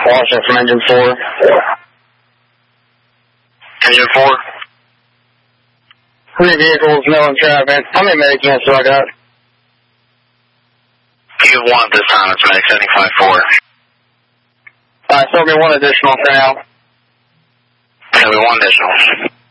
Watching from engine 4. Engine 4. 3 vehicles, no in traffic. How many medic units do I got? You have 1 at this time, it's medic 75-4. Alright, so it'll be 1 additional for now. It'll be 1 additional.